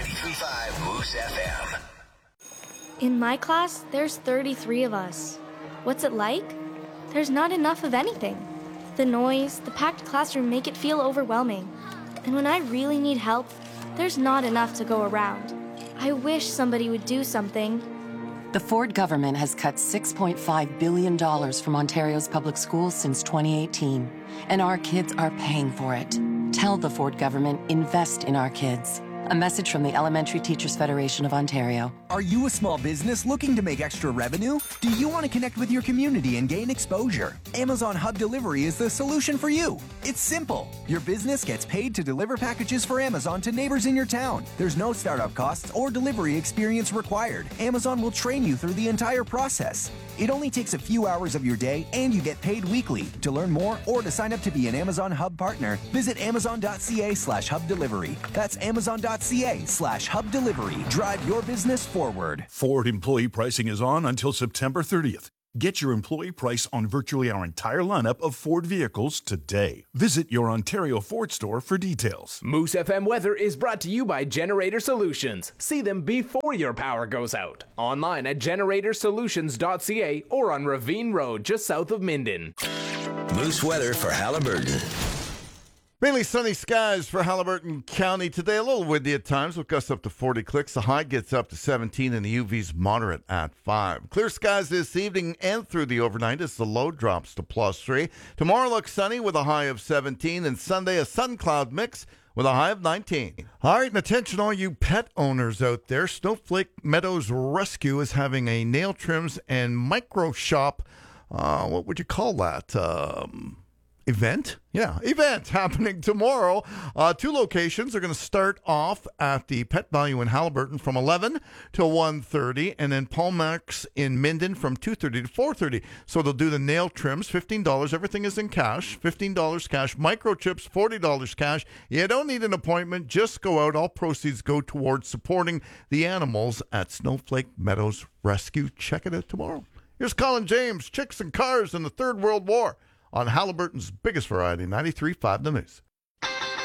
93.5 Moose FM. In my class, there's 33 of us. What's it like? There's not enough of anything. The noise, the packed classroom make it feel overwhelming. And when I really need help, there's not enough to go around. I wish somebody would do something. The Ford government has cut $6.5 billion from Ontario's public schools since 2018, and our kids are paying for it. Tell the Ford government, invest in our kids. A message from the Elementary Teachers Federation of Ontario. Are you a small business looking to make extra revenue? Do you want to connect with your community and gain exposure? Amazon Hub Delivery is the solution for you. It's simple. Your business gets paid to deliver packages for Amazon to neighbors in your town. There's no startup costs or delivery experience required. Amazon will train you through the entire process. It only takes a few hours of your day and you get paid weekly. To learn more or to sign up to be an Amazon Hub partner, visit amazon.ca/hub delivery. That's amazon.ca/hub delivery. Drive your business forward. Ford employee pricing is on until September 30th. Get your employee price on virtually our entire lineup of Ford vehicles today. Visit your Ontario Ford store for details. Moose FM weather is brought to you by Generator Solutions. See them before your power goes out. Online at generatorsolutions.ca or on Ravine Road just south of Minden. Moose weather for Haliburton. Mainly sunny skies for Haliburton County today. A little windy at times with gusts up to 40 clicks. The high gets up to 17 and the UV's moderate at 5. Clear skies this evening and through the overnight as the low drops to +3. Tomorrow looks sunny with a high of 17 and Sunday a sun-cloud mix with a high of 19. All right, and attention all you pet owners out there. Snowflake Meadows Rescue is having a nail trims and micro shop. What would you call that? Event? Yeah, event happening tomorrow. 2 locations are going to start off at the Pet Value in Haliburton from 11 to 1:30, and then Palmax in Minden from 2:30 to 4:30. So they'll do the nail trims, $15. Everything is in cash, $15 cash. Microchips, $40 cash. You don't need an appointment. Just go out. All proceeds go towards supporting the animals at Snowflake Meadows Rescue. Check it out tomorrow. Here's Colin James, Chicks and Cars in the Third World War on Haliburton's biggest variety, 93.5 The Moose.